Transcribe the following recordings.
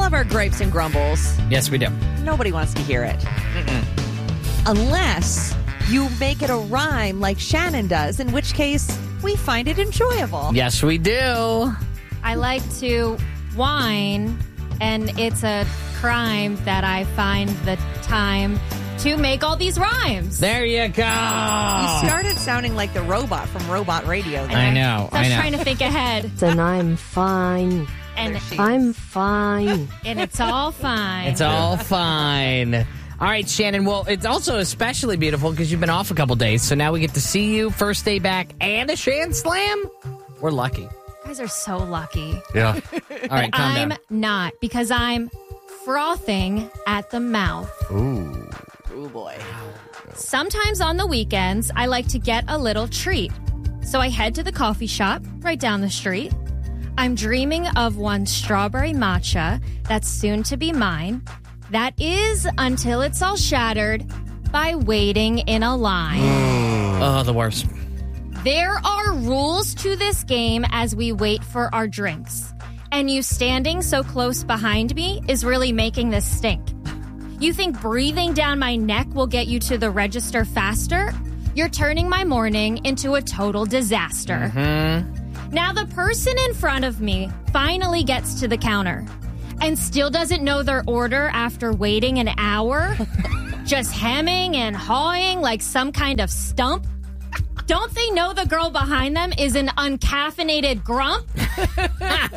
love our gripes and grumbles. Yes, we do. Nobody wants to hear it. Unless you make it a rhyme like Shannon does, in which case we find it enjoyable. Yes, we do. I like to whine, and it's a crime that I find the time to make all these rhymes. There you go. You started sounding like the robot from Robot Radio. I know. So I was trying to think ahead. And I'm fine. And I'm fine. And it's all fine. It's all fine. All right, Shannon. Well, it's also especially beautiful because you've been off a couple days. So now we get to see you first day back and a Shan Slam. We're lucky. You guys are so lucky. Yeah. All right, calm I'm down. not, because I'm frothing at the mouth. Ooh. Oh, boy. Sometimes on the weekends, I like to get a little treat. So I head to the coffee shop right down the street. I'm dreaming of one strawberry matcha that's soon to be mine. That is until it's all shattered by waiting in a line. Oh, the worst. There are rules to this game as we wait for our drinks. And you standing so close behind me is really making this stink. You think breathing down my neck will get you to the register faster? You're turning my morning into a total disaster. Now the person in front of me finally gets to the counter and still doesn't know their order after waiting an hour, just hemming and hawing like some kind of stump. Don't they know the girl behind them is an uncaffeinated grump? Here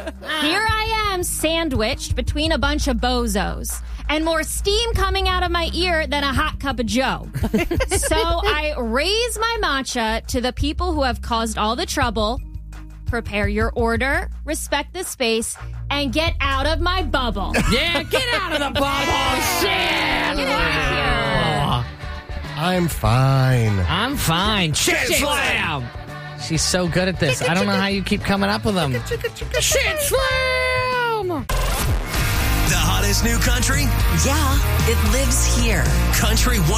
I am sandwiched between a bunch of bozos and more steam coming out of my ear than a hot cup of joe. So I raise my matcha to the people who have caused all the trouble. Prepare your order, respect the space, and get out of my bubble. Yeah, get out of the bubble, Shan. Get out of here. I'm fine. I'm fine. Shan Slam. She's so good at this. I don't know how you keep coming up with them. Shan Slam. The hottest new country? Yeah, it lives here. Country 101.